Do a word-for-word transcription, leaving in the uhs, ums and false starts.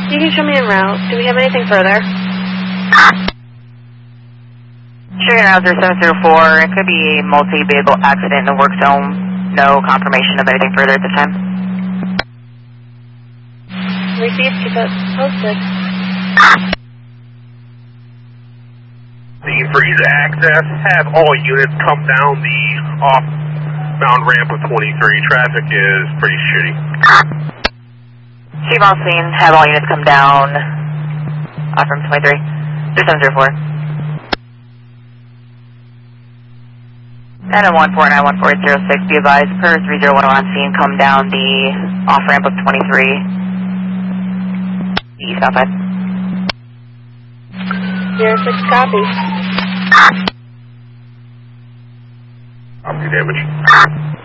You can show me en route. Do we have anything further? Sure, now zero seven zero four. It could be a multi-vehicle accident in the work zone. No confirmation of anything further at this time. Received. Keep it posted. The freeze access. Have all units come down the off-bound ramp of twenty-three. Traffic is pretty shitty. Chief on scene. Have all units come down off from twenty-three. zero seven zero four. nine one four nine one four zero six, be advised, per three zero one on scene, come down the off-ramp of twenty-three, east outside. zero six, copy. Copy damage.